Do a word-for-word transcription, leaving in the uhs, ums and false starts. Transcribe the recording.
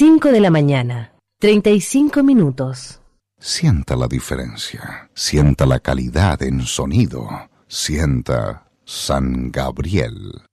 cinco de la mañana, treinta y cinco minutos. Sienta la diferencia, sienta la calidad en sonido, sienta San Gabriel.